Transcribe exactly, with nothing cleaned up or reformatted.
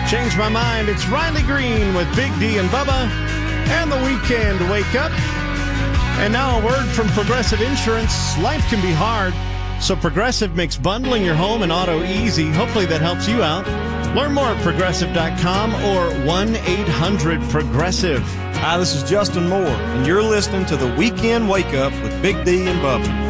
Changed my mind. It's Riley Green with Big D and Bubba and the Weekend Wake Up. And now a word from Progressive Insurance. Life can be hard, so Progressive makes bundling your home and auto easy. Hopefully that helps you out. Learn more at progressive dot com or one eight hundred progressive. Hi, this is Justin Moore, and you're listening to the Weekend Wake Up with Big D and Bubba.